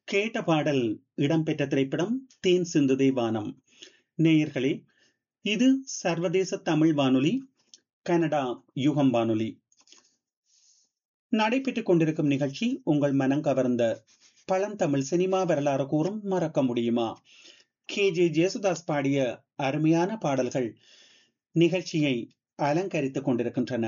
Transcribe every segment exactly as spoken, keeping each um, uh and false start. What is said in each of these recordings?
கேட்ட பாடல் இடம்பெற்ற திரைப்படம் தேன் சிந்துதே வானம். நேயர்களே, இது சர்வதேச தமிழ் வானொலி, கனடா யுகம் வானொலி. நடைபெற்றுக் கொண்டிருக்கும் நிகழ்ச்சி உங்கள் மனம் கவர்ந்த பழந்தமிழ் சினிமா வரலாறு கூறும் மறக்க முடியுமா? கே ஜே ஜேசுதாஸ் பாடிய அருமையான பாடல்கள் நிகழ்ச்சியை அலங்கரித்துக் கொண்டிருக்கின்றன.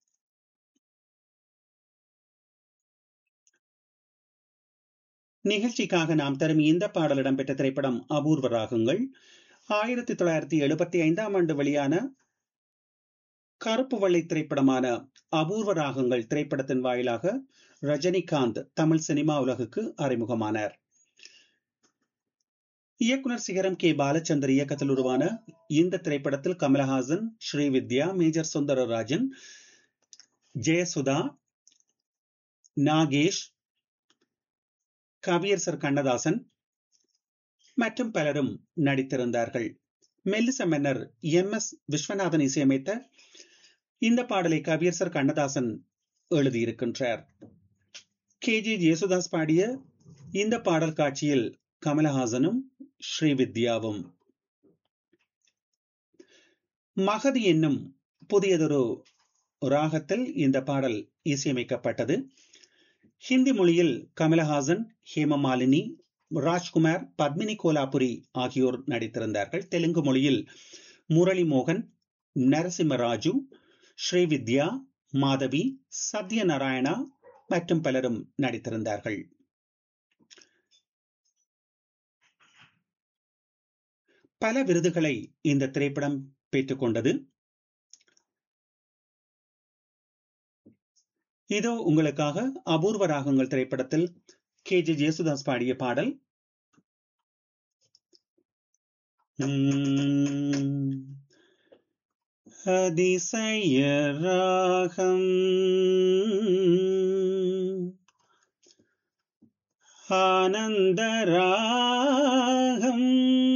நிகழ்ச்சிக்காக நாம் தரும் இந்த பாடல் இடம்பெற்ற திரைப்படம் அபூர்வ ராகங்கள். ஆயிரத்தி தொள்ளாயிரத்தி எழுபத்தி ஐந்தாம் ஆண்டு வெளியான கருப்பு வெள்ளை திரைப்படமான அபூர்வ ராகங்கள் திரைப்படத்தின் வாயிலாக ரஜினிகாந்த் தமிழ் சினிமா உலகுக்கு அறிமுகமானார். இயக்குனர் சிகரம் கே பாலச்சந்தர் இயக்கத்தில் உருவான இந்த திரைப்படத்தில் கமலஹாசன், ஸ்ரீவித்யா, மேஜர் சுந்தரராஜன், ஜெயசுதா, நாகேஷ், கவியரசர் கண்ணதாசன் மற்றும் பலரும் நடித்திருந்தார்கள். மெல்லிச மன்னர் எம் எஸ் விஸ்வநாதன் இசையமைத்த இந்த பாடலை கவியரசர் கண்ணதாசன் எழுதியிருக்கின்றார். கே ஜே ஜேசுதாஸ் பாடிய இந்த பாடல் காட்சியில் கமலஹாசனும் ஸ்ரீவித்யாவும். மகதி என்னும் புதியதொரு ராகத்தில் இந்த பாடல் இசையமைக்கப்பட்டது. ஹிந்தி மொழியில் கமலஹாசன், ஹேமமாலினி, ராஜ்குமார், பத்மினி கோலாபுரி ஆகியோர் நடித்திருந்தார்கள். தெலுங்கு மொழியில் முரளி மோகன், நரசிம்மராஜு, ஸ்ரீவித்யா, மாதவி, சத்யநாராயணா மற்றும் பலரும் நடித்திருந்தார்கள். பல விருதுகளை இந்த திரைப்படம் பெற்றுக்கொண்டது. இதோ உங்களுக்காக அபூர்வ ராகங்கள் திரைப்படத்தில் கே ஜே ஜேசுதாஸ் பாடிய பாடல். அதிசய ராகம் ஆனந்த ராகம்